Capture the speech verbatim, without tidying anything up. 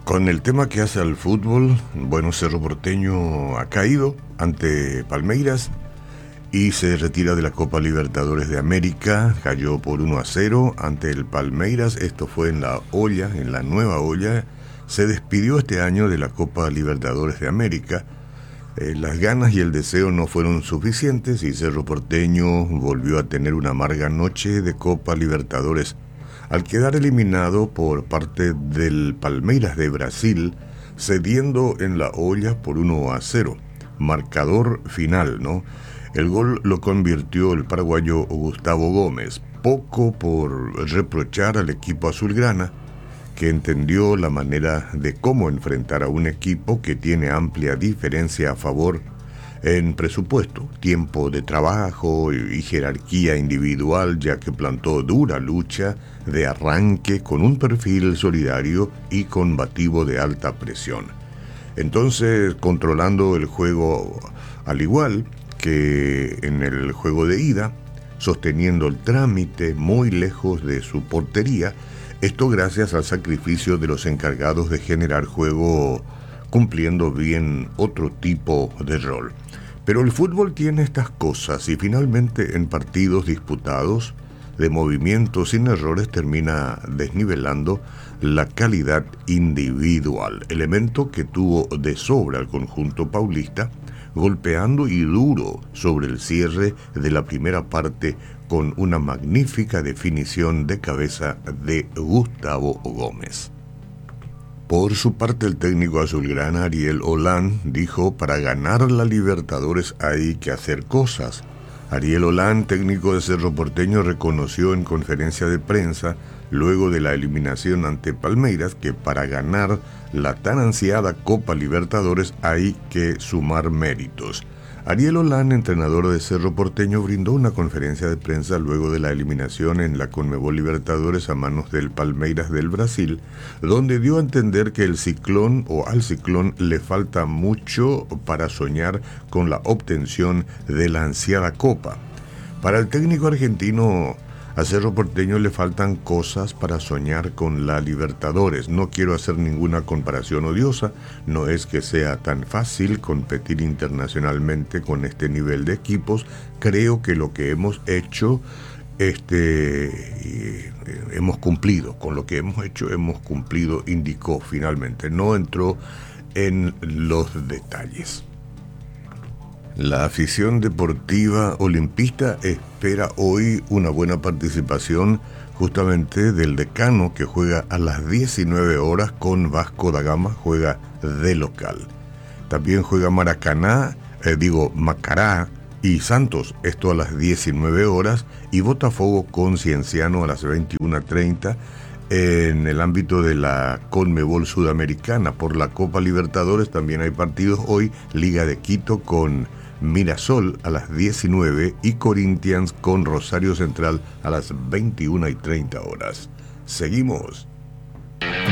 Con el tema que hace al fútbol, bueno, Cerro Porteño ha caído ante Palmeiras y se retira de la Copa Libertadores de América. Cayó por uno a cero ante el Palmeiras. Esto fue en la olla, en la nueva olla. Se despidió este año de la Copa Libertadores de América. Eh, las ganas y el deseo no fueron suficientes y Cerro Porteño volvió a tener una amarga noche de Copa Libertadores al quedar eliminado por parte del Palmeiras de Brasil, cediendo en la olla por uno a cero. Marcador final, ¿no? El gol lo convirtió el paraguayo Gustavo Gómez, poco por reprochar al equipo azulgrana, que entendió la manera de cómo enfrentar a un equipo que tiene amplia diferencia a favor en presupuesto, tiempo de trabajo y jerarquía individual, ya que plantó dura lucha de arranque con un perfil solidario y combativo de alta presión. Entonces, controlando el juego al igual que en el juego de ida, sosteniendo el trámite muy lejos de su portería, esto gracias al sacrificio de los encargados de generar juego, cumpliendo bien otro tipo de rol. Pero el fútbol tiene estas cosas y finalmente en partidos disputados, de movimientos sin errores, termina desnivelando la calidad individual, elemento que tuvo de sobra el conjunto paulista, golpeando y duro sobre el cierre de la primera parte con una magnífica definición de cabeza de Gustavo Gómez. Por su parte, el técnico azulgrana Ariel Holland dijo: para ganar la Libertadores hay que hacer cosas. Ariel Holland, técnico de Cerro Porteño, reconoció en conferencia de prensa, luego de la eliminación ante Palmeiras, que para ganar la tan ansiada Copa Libertadores hay que sumar méritos. Ariel Holland, entrenador de Cerro Porteño, brindó una conferencia de prensa luego de la eliminación en la Conmebol Libertadores a manos del Palmeiras del Brasil, donde dio a entender que el Ciclón o al Ciclón le falta mucho para soñar con la obtención de la ansiada Copa. Para el técnico argentino, a Cerro Porteño le faltan cosas para soñar con la Libertadores. No quiero hacer ninguna comparación odiosa, no es que sea tan fácil competir internacionalmente con este nivel de equipos. Creo que lo que hemos hecho, este, eh, hemos cumplido, con lo que hemos hecho hemos cumplido, indicó finalmente. No entró en los detalles. La afición deportiva olimpista espera hoy una buena participación justamente del Decano, que juega a las diecinueve horas con Vasco da Gama, juega de local. También juega Maracaná, eh, digo Macará y Santos, esto a las diecinueve horas, y Botafogo con Cienciano a las veintiuna treinta. En el ámbito de la Conmebol Sudamericana por la Copa Libertadores también hay partidos hoy: Liga de Quito con Mirasol a las diecinueve y Corinthians con Rosario Central a las veintiuna y treinta horas. Seguimos.